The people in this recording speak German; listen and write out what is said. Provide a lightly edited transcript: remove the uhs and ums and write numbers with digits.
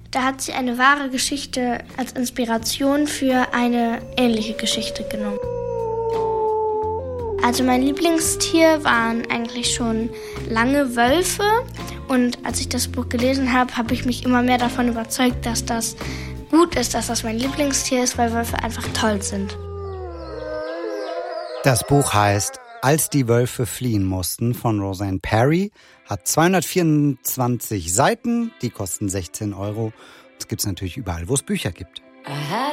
Da hat sie eine wahre Geschichte als Inspiration für eine ähnliche Geschichte genommen. Also mein Lieblingstier waren eigentlich schon lange Wölfe. Und als ich das Buch gelesen habe, habe ich mich immer mehr davon überzeugt, dass das gut ist, dass das mein Lieblingstier ist, weil Wölfe einfach toll sind. Das Buch heißt Als die Wölfe fliehen mussten von Roseanne Perry, hat 224 Seiten, die kosten 16 €. Das gibt's natürlich überall, wo es Bücher gibt.